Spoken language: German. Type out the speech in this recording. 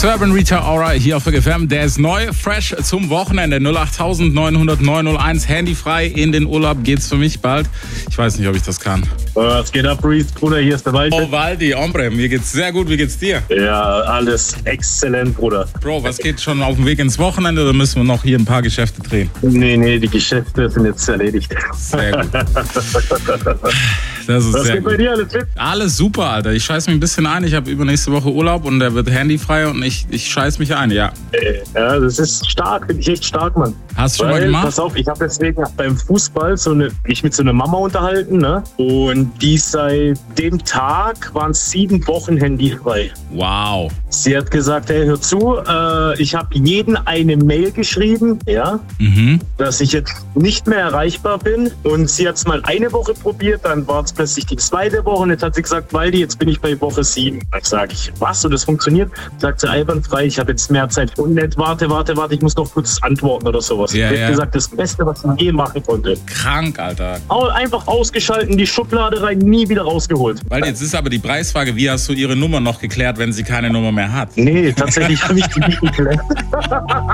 Sir Ben Rita Ora hier auf FGFM. Der ist neu, fresh zum Wochenende. 08900 901, handyfrei. In den Urlaub geht's für mich bald. Ich weiß nicht, ob ich das kann. Was geht ab, Reese? Bruder, hier ist der Waldi. Oh, Waldi, Hombre, mir geht's sehr gut. Wie geht's dir? Ja, alles exzellent, Bruder. Bro, was geht schon auf dem Weg ins Wochenende oder müssen wir noch hier ein paar Geschäfte drehen? Nee, die Geschäfte sind jetzt erledigt. Sehr gut. Das ist Was sehr geht bei gut. dir? Alles fit? Alles super, Alter. Ich scheiß mich ein bisschen ein. Ich habe übernächste Woche Urlaub und der wird handyfrei und ich scheiß mich ein, ja. Ja, das ist stark. Finde ich echt stark, Mann. Hast du schon mal Weil, gemacht? pass auf, ich habe deswegen beim Fußball mich mit so einer Mama unterhalten, ne? Und die seit dem Tag waren 7 Wochen handyfrei. Wow. Sie hat gesagt, hey, hör zu, ich habe jeden eine Mail geschrieben, ja, dass ich jetzt nicht mehr erreichbar bin. Und sie hat es mal eine Woche probiert, dann war es plötzlich die zweite Woche und jetzt hat sie gesagt, Waldi, jetzt bin ich bei Woche 7. Dann sage ich, was? Und das funktioniert? Sagt sie, einwandfrei, ich habe jetzt mehr Zeit. Und nicht, warte, ich muss noch kurz antworten oder sowas. Ja, sie hat ja. gesagt, das Beste, was sie je machen konnte. Krank, Alter. Einfach ausgeschalten, die Schublade rein, nie wieder rausgeholt. Weil jetzt ist aber die Preisfrage, wie hast du ihre Nummer noch geklärt, wenn sie keine Nummer mehr hat? Nee, tatsächlich habe ich die nicht geklärt.